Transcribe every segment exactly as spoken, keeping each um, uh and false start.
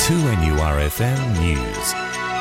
two N U R F M News.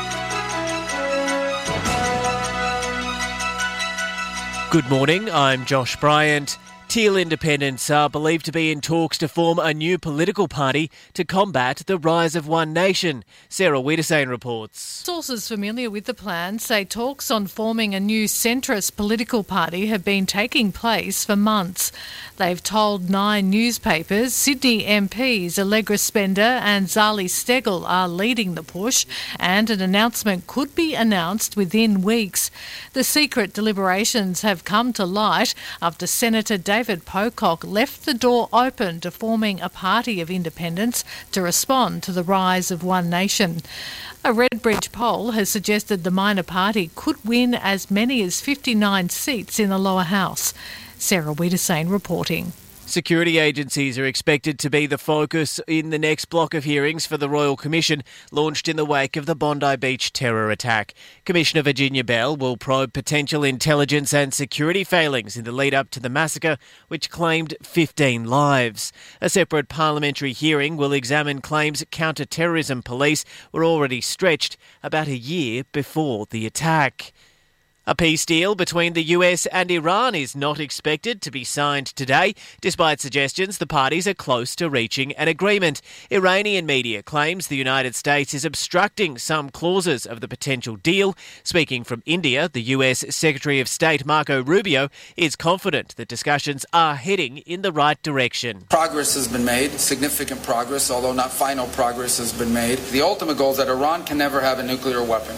Good morning, I'm Josh Bryant. Teal Independents are believed to be in talks to form a new political party to combat the rise of One Nation. Sarah Wiedersane reports. Sources familiar with the plan say talks on forming a new centrist political party have been taking place for months. They've told nine newspapers Sydney M Ps Allegra Spender and Zali Steggall are leading the push, and an announcement could be announced within weeks. The secret deliberations have come to light after Senator David David Pocock left the door open to forming a party of independents to respond to the rise of One Nation. A Redbridge poll has suggested the minor party could win as many as fifty-nine seats in the lower house. Sarah Wiedersane reporting. Security agencies are expected to be the focus in the next block of hearings for the Royal Commission, launched in the wake of the Bondi Beach terror attack. Commissioner Virginia Bell will probe potential intelligence and security failings in the lead-up to the massacre, which claimed fifteen lives. A separate parliamentary hearing will examine claims counter-terrorism police were already stretched about a year before the attack. A peace deal between the U S and Iran is not expected to be signed today, despite suggestions the parties are close to reaching an agreement. Iranian media claims the United States is obstructing some clauses of the potential deal. Speaking from India, the U S Secretary of State Marco Rubio is confident that discussions are heading in the right direction. Progress has been made, significant progress, although not final progress has been made. The ultimate goal is that Iran can never have a nuclear weapon.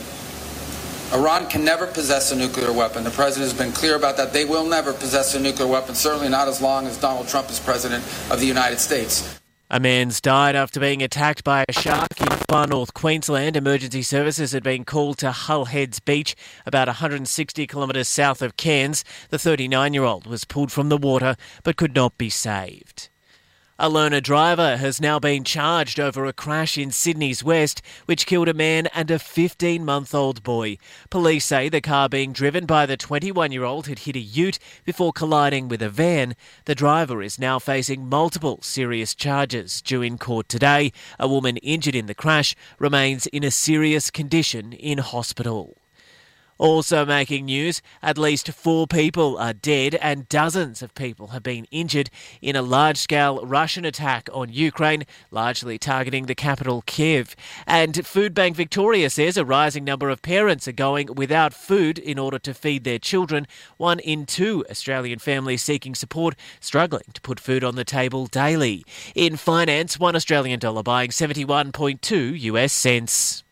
Iran can never possess a nuclear weapon. The president has been clear about that. They will never possess a nuclear weapon, certainly not as long as Donald Trump is president of the United States. A man's died after being attacked by a shark in far north Queensland. Emergency services had been called to Hull Heads Beach, about one hundred sixty kilometres south of Cairns. The thirty-nine-year-old was pulled from the water but could not be saved. A learner driver has now been charged over a crash in Sydney's West, which killed a man and a fifteen-month-old boy. Police say the car being driven by the twenty-one-year-old had hit a ute before colliding with a van. The driver is now facing multiple serious charges due in court today. A woman injured in the crash remains in a serious condition in hospital. Also making news, at least four people are dead and dozens of people have been injured in a large-scale Russian attack on Ukraine, largely targeting the capital Kiev. And Food Bank Victoria says a rising number of parents are going without food in order to feed their children. One in two Australian families seeking support struggling to put food on the table daily. In finance, one Australian dollar buying seventy-one point two U S cents.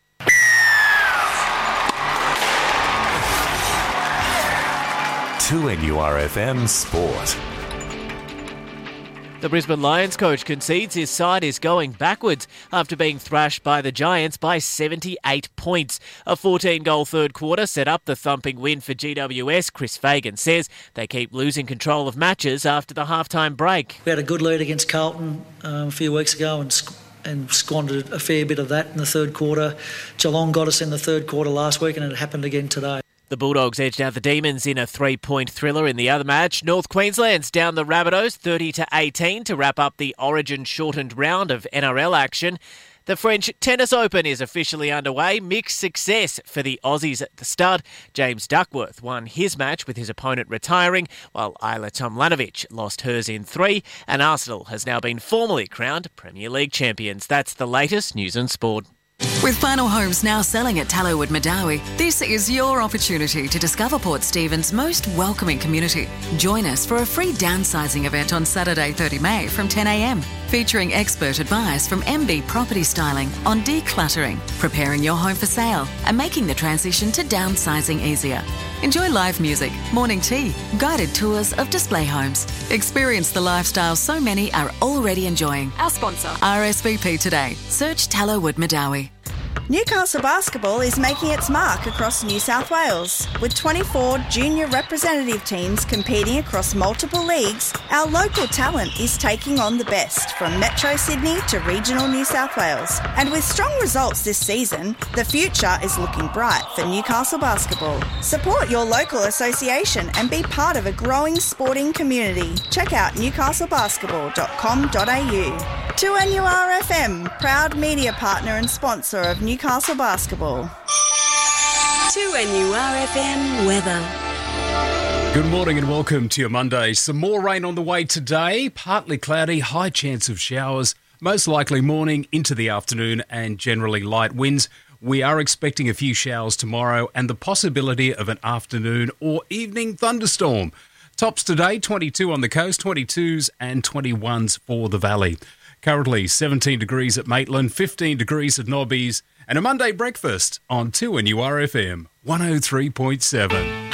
two N U R F M Sport. The Brisbane Lions coach concedes his side is going backwards after being thrashed by the Giants by seventy-eight points. A fourteen-goal third quarter set up the thumping win for G W S. Chris Fagan says they keep losing control of matches after the halftime break. We had a good lead against Carlton um, a few weeks ago and sc- and squandered a fair bit of that in the third quarter. Geelong got us in the third quarter last week and it happened again today. The Bulldogs edged out the Demons in a three-point thriller in the other match. North Queensland's down the Rabbitohs thirty to eighteen to wrap up the Origin shortened round of N R L action. The French Tennis Open is officially underway. Mixed success for the Aussies at the start. James Duckworth won his match with his opponent retiring, while Ayla Tomljanovic lost hers in three, and Arsenal has now been formally crowned Premier League champions. That's the latest news and sport. With Final Homes now selling at Tallowood Madawi, this is your opportunity to discover Port Stephens' most welcoming community. Join us for a free downsizing event on Saturday, the thirtieth of May from ten a.m, featuring expert advice from M B Property Styling on decluttering, preparing your home for sale, and making the transition to downsizing easier. Enjoy live music, morning tea, guided tours of display homes. Experience the lifestyle so many are already enjoying. Our sponsor, R S V P today. Search Tallowood Madawi. Newcastle Basketball is making its mark across New South Wales. With twenty-four junior representative teams competing across multiple leagues, our local talent is taking on the best from Metro Sydney to regional New South Wales. And with strong results this season, the future is looking bright for Newcastle Basketball. Support your local association and be part of a growing sporting community. Check out newcastle basketball dot com dot a u. two N U R F M, proud media partner and sponsor of Newcastle Basketball. two N U R F M weather. Good morning and welcome to your Monday. Some more rain on the way today. Partly cloudy, high chance of showers, most likely morning into the afternoon and generally light winds. We are expecting a few showers tomorrow and the possibility of an afternoon or evening thunderstorm. Tops today, twenty-two on the coast, twenty-twos and twenty-ones for the valley. Currently seventeen degrees at Maitland, fifteen degrees at Nobbies, and a Monday breakfast on two N U R F M one oh three point seven.